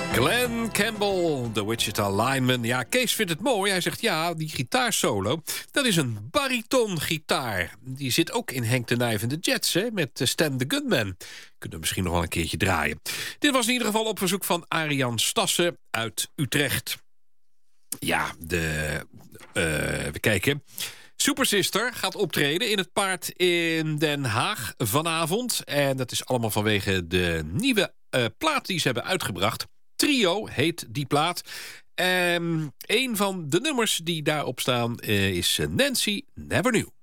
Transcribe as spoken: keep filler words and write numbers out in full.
Glenn Campbell, de Wichita Lineman. Ja, Kees vindt het mooi. Hij zegt, ja, die gitaarsolo, dat is een baritongitaar. Die zit ook in Henk de Nijf en de Jets, hè, met Stan the Gunman. Kunnen we misschien nog wel een keertje draaien. Dit was in ieder geval op verzoek van Arian Stassen uit Utrecht. Ja, de... Uh, even kijken... Super Sister gaat optreden in het Paard in Den Haag vanavond. En dat is allemaal vanwege de nieuwe uh, plaat die ze hebben uitgebracht. Trio heet die plaat. En een van de nummers die daarop staan uh, is Nancy Never Knew.